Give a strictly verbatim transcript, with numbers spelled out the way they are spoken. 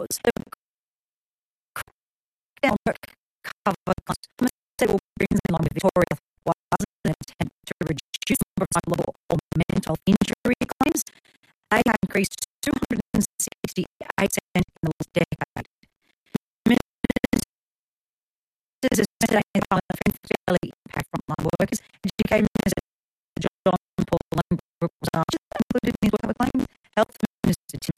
So crackdown work cover several reasons in line with Victoria was an attempt to reduce the number of psychological or mental injury claims. They have increased two hundred sixty-eight percent in the last decade. Ministers have said in Parliament for fairly impact frontline workers. Education Minister John Paul Lambrook was asked, included in his work claim. Health Minister Tim